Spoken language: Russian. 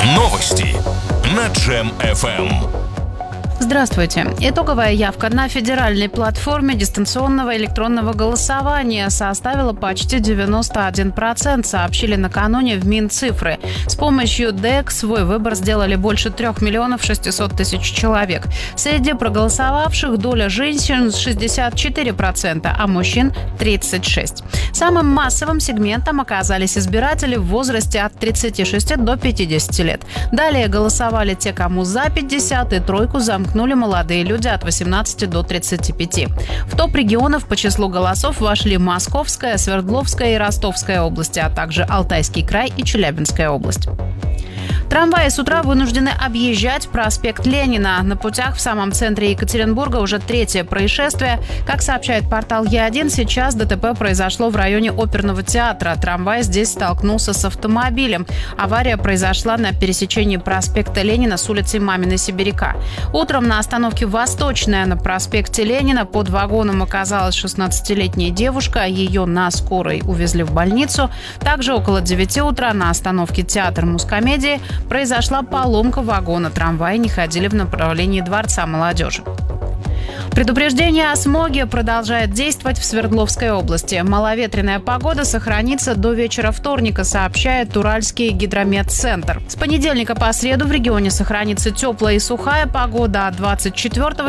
Новости на Джем-ФМ. Здравствуйте. Итоговая явка на федеральной платформе дистанционного электронного голосования составила почти 91%, сообщили накануне в Минцифры. С помощью ДЭК свой выбор сделали больше 3 миллионов 600 тысяч человек. Среди проголосовавших доля женщин 64%, а мужчин 36%. Самым массовым сегментом оказались избиратели в возрасте от 36 до 50 лет. Далее голосовали те, кому за 50, и тройку замкнули молодые люди от 18 до 35. В топ регионов по числу голосов вошли Московская, Свердловская и Ростовская области, а также Алтайский край и Челябинская область. Трамваи с утра вынуждены объезжать проспект Ленина. На путях в самом центре Екатеринбурга уже третье происшествие. Как сообщает портал Е1, сейчас ДТП произошло в районе Оперного театра. Трамвай здесь столкнулся с автомобилем. Авария произошла на пересечении проспекта Ленина с улицей Маминой Сибиряка. Утром на остановке Восточная на проспекте Ленина под вагоном оказалась 16-летняя девушка. Ее на скорой увезли в больницу. Также около 9 утра на остановке Театр Мускомедии произошла поломка вагона. Трамваи не ходили в направлении Дворца молодежи. Предупреждение о смоге продолжает действовать в Свердловской области. Маловетренная погода сохранится до вечера вторника, сообщает Уральский гидрометцентр. С понедельника по среду в регионе сохранится теплая и сухая погода, а 24